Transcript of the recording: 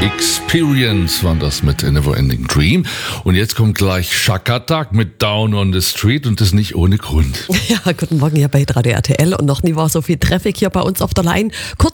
Experience war das mit A Neverending Dream. Und jetzt kommt gleich Shakatak mit Down on the Street und das nicht ohne Grund. Ja, guten Morgen hier bei Radio RTL und noch nie war so viel Traffic hier bei uns auf der Line. Kurz